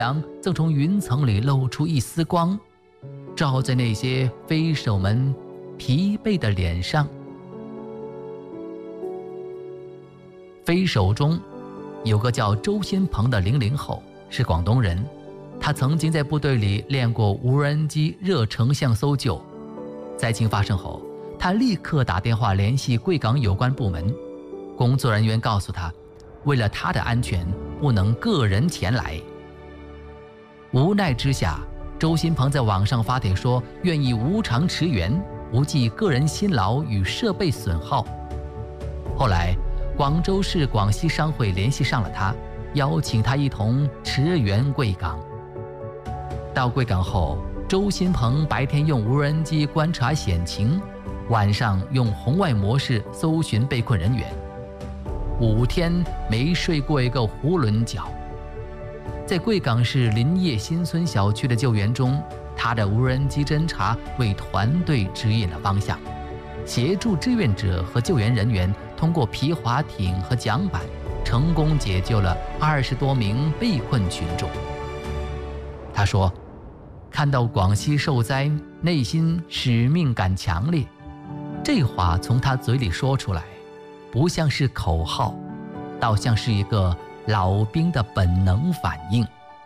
阳正从云层里露出一丝光，照在那些飞手们疲惫的脸上。飞手中有个叫周新鹏的00后，是广东人。他曾经在部队里练过无人机热成像搜救。灾情发生后，他立刻打电话联系贵港有关部门。工作人员告诉他，为了他的安全，不能个人前来。无奈之下，周新鹏在网上发帖说愿意无偿驰援，不计个人辛劳与设备损耗。后来广州市广西商会联系上了他，邀请他一同驰援贵港。到贵港后，周新鹏白天用无人机观察险情，晚上用红外模式搜寻被困人员，5天没睡过一个囫囵觉。在贵港市林业新村小区的救援中，他的无人机侦察为团队指引了方向，协助志愿者和救援人员通过皮划艇和桨板，成功解救了20多名被困群众。他说，看到广西受灾，内心使命感强烈。这话从他嘴里说出来，不像是口号，倒像是一个老兵的本能反应。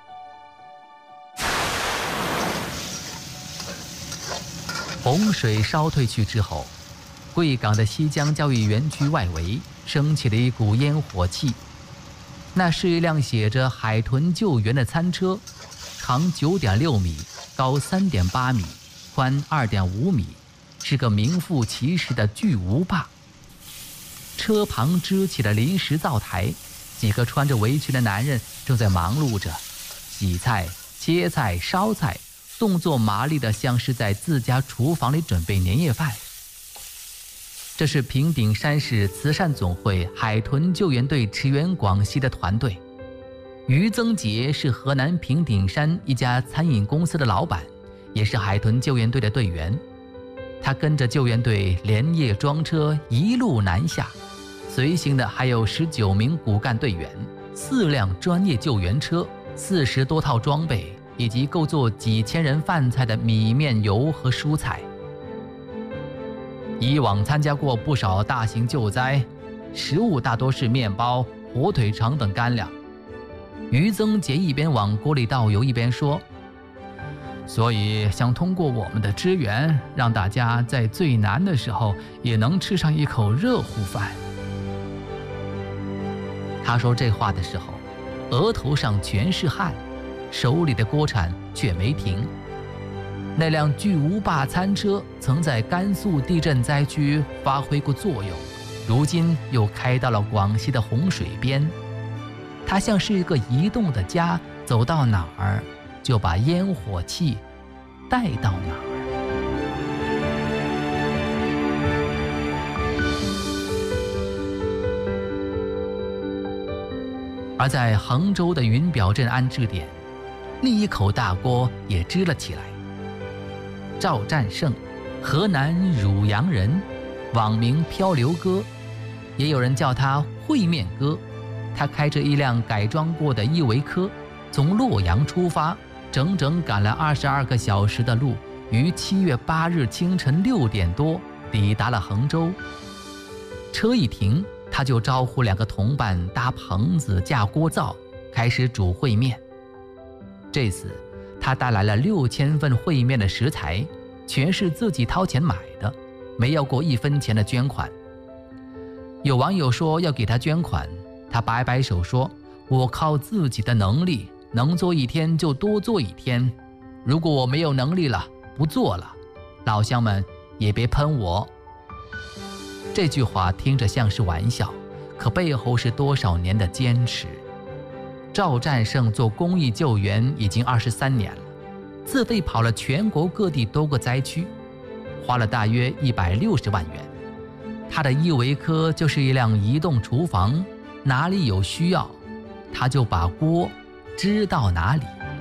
洪水稍退去之后，贵港的西江教育园区外围升起了一股烟火气。那是一辆写着海豚救援的餐车，长9.6米，高3.8米，宽2.5米，是个名副其实的巨无霸。车旁支起了临时灶台，几个穿着围裙的男人正在忙碌着，洗菜、切菜、烧菜，动作麻利的像是在自家厨房里准备年夜饭。这是平顶山市慈善总会海豚救援队驰援广西的团队。于增杰是河南平顶山一家餐饮公司的老板，也是海豚救援队的队员。他跟着救援队连夜装车一路南下，随行的还有19名骨干队员，4辆专业救援车，40多套装备，以及够做几千人饭菜的米面油和蔬菜。以往参加过不少大型救灾，食物大多是面包、火腿肠等干粮。于增杰一边往锅里倒油一边说，所以想通过我们的支援，让大家在最难的时候也能吃上一口热乎饭。他说这话的时候，额头上全是汗，手里的锅铲却没停。那辆巨无霸餐车曾在甘肃地震灾区发挥过作用，如今又开到了广西的洪水边。它像是一个移动的家，走到哪儿就把烟火气带到哪儿。而在杭州的云表镇安置点，另一口大锅也支了起来。赵占胜，河南汝阳人，网名漂流哥，也有人叫他烩面哥。他开着一辆改装过的依维柯，从洛阳出发，整整赶了22个小时的路，于7月8日清晨6点多抵达了杭州。车一停，他就招呼2个同伴搭棚子架锅灶，开始煮烩面。这次他带来了6000份烩面的食材，全是自己掏钱买的，没要过1分钱的捐款。有网友说要给他捐款，他摆摆手说，我靠自己的能力，能做1天就多做1天，如果我没有能力了，不做了，老乡们也别喷我。这句话听着像是玩笑，可背后是多少年的坚持。赵占胜做公益救援已经23年了，自费跑了全国各地多个灾区，花了大约160万元。他的依维柯就是一辆移动厨房，哪里有需要，他就把锅支到哪里。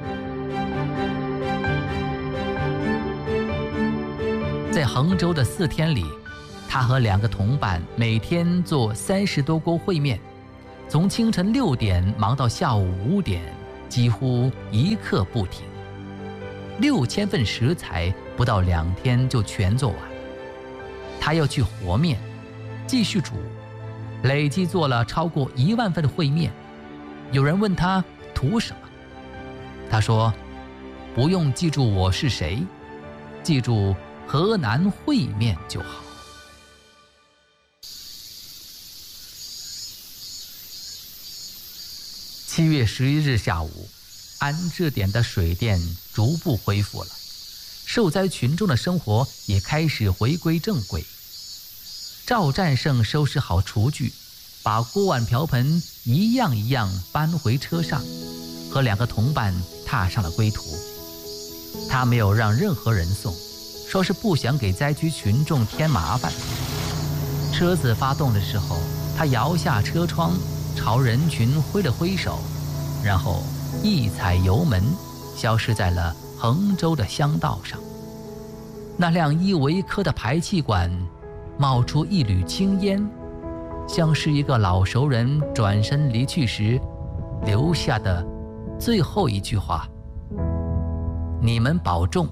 在杭州的4天里，他和2个同伴每天做30多锅烩面，从清晨6点忙到下午5点， 几乎一刻不停。6000份食材不到2天就全做完。他要去和面，继续煮，累计做了超过1万份烩面。有人问他图什么，他说：不用记住我是谁，记住河南烩面就好。7月11日下午，安置点的水电逐步恢复了，受灾群众的生活也开始回归正轨。赵战胜收拾好厨具，把锅碗瓢盆一样一样搬回车上，和2个同伴踏上了归途。他没有让任何人送，说是不想给灾区群众添麻烦。车子发动的时候，他摇下车窗，朝人群挥了挥手，然后一踩油门，消失在了衡州的乡道上。那辆依维柯的排气管冒出一缕青烟，像是一个老熟人转身离去时留下的最后一句话：你们保重。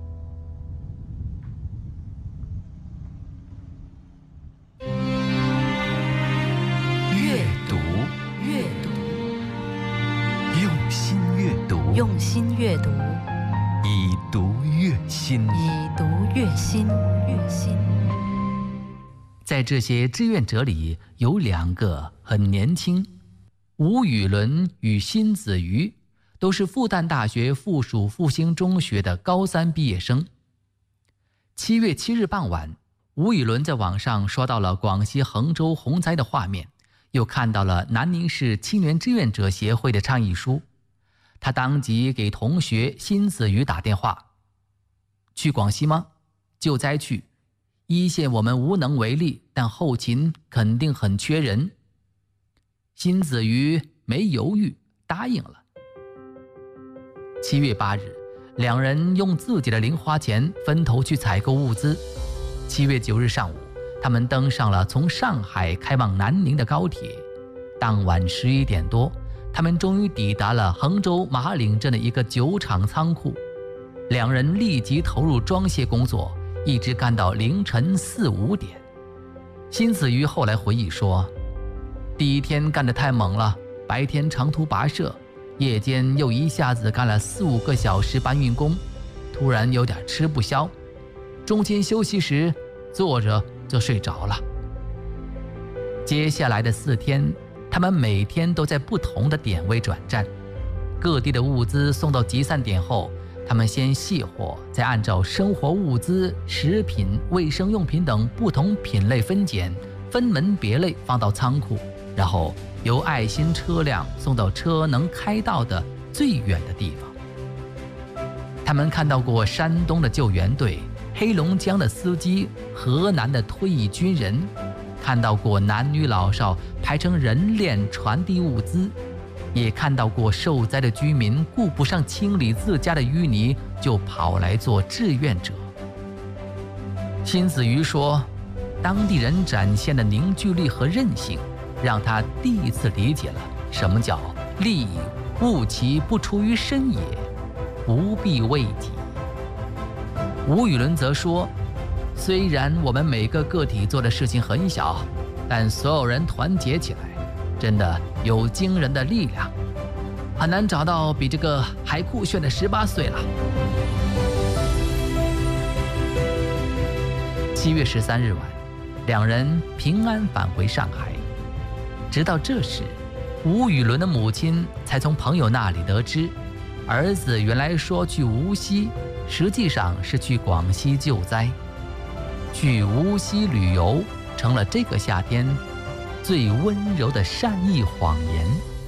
用心阅读， 以读悦心， 以读悦心。 在这些志愿者里，有2个很年轻，吴宇伦与辛子瑜都是复旦大学附属复兴中学的高3毕业生。7月7日傍晚，吴宇伦在网上刷到了广西衡州洪灾的画面，又看到了南宁市青年志愿者协会的倡议书。他当即给同学辛子瑜打电话：去广西吗？救灾去，一线我们无能为力，但后勤肯定很缺人。辛子瑜没犹豫答应了。7月8日，2人用自己的零花钱分头去采购物资。7月9日上午，他们登上了从上海开往南宁的高铁。当晚11点多，他们终于抵达了衡州马岭镇的一个酒厂仓库。2人立即投入装卸工作，一直干到凌晨4、5点。辛子瑜后来回忆说，第一天干得太猛了，白天长途跋涉，夜间又一下子干了4、5个小时搬运工，突然有点吃不消，中间休息时坐着就睡着了。接下来的4天，他们每天都在不同的点位转站，各地的物资送到集散点后，他们先卸货，再按照生活物资、食品、卫生用品等不同品类分拣，分门别类放到仓库，然后由爱心车辆送到车能开到的最远的地方。他们看到过山东的救援队、黑龙江的司机、河南的退役军人，看到过男女老少排成人链传递物资，也看到过受灾的居民顾不上清理自家的淤泥，就跑来做志愿者。辛子瑜说，当地人展现的凝聚力和韧性，让他第一次理解了什么叫利物其不出于身也，不必为己。吴宇伦则说，虽然我们每个个体做的事情很小，但所有人团结起来，真的有惊人的力量，很难找到比这个还酷炫的18岁了。7月13日晚，2人平安返回上海。直到这时，吴宇伦的母亲才从朋友那里得知，儿子原来说去无锡，实际上是去广西救灾。去无锡旅游成了这个夏天最温柔的善意谎言。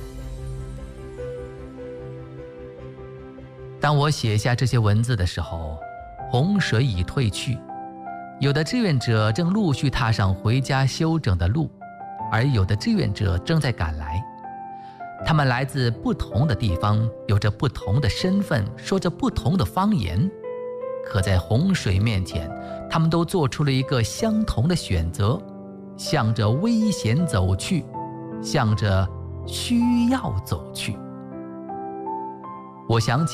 当我写下这些文字的时候，洪水已退去，有的志愿者正陆续踏上回家休整的路，而有的志愿者正在赶来。他们来自不同的地方，有着不同的身份，说着不同的方言，可在洪水面前，他们都做出了一个相同的选择，向着危险走去，向着需要走去。 我想起